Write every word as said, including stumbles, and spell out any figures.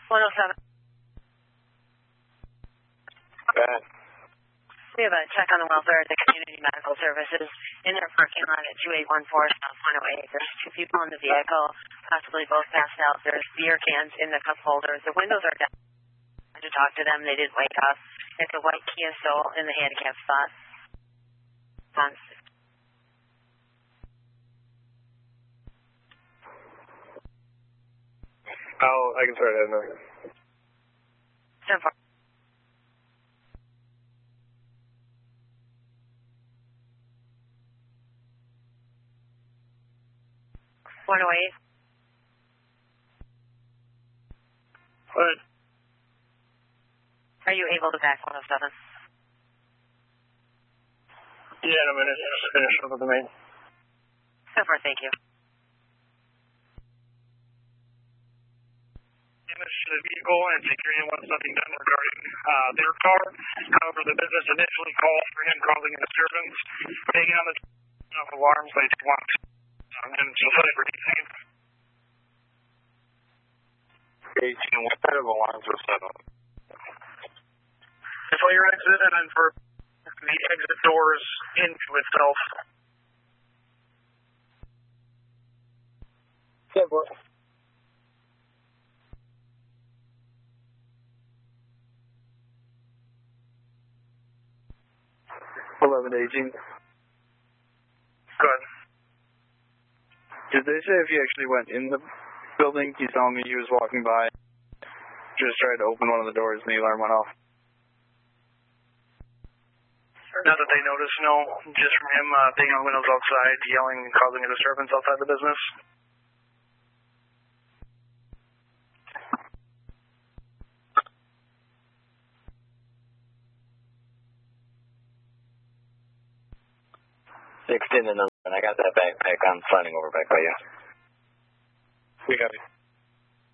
one oh seven. Go ahead. We have a check on the welfare of the community medical services in their parking lot at two eight one four South one oh eight. There's two people in the vehicle, possibly both passed out. There's beer cans in the cup holders. The windows are down. I had to talk to them. They didn't wake up. It's a white Kia Soul in the handicap spot. I'll, I can start that now. ten four. one oh eight. What? Are you able to back one oh seven? Yeah, in a minute. Just finish up with the main. ten four, thank you. Damage to the vehicle and securing wants nothing done regarding uh, their car. However, the business initially called for him causing a disturbance. Taking on the of alarms, they want and so for eighteen. eighteen, what kind of alarms were set up? It's for your exit and then for the exit doors into itself. Yeah, boy. eleven eighteen. Good. Did they say if he actually went in the building? He's telling me he was walking by, just tried to open one of the doors and the alarm went off. Not that they noticed, no. Just from him uh, being on windows outside, yelling and causing a disturbance outside the business. Sixteen and eleven. I got that backpack. I'm signing over back by you. We got it.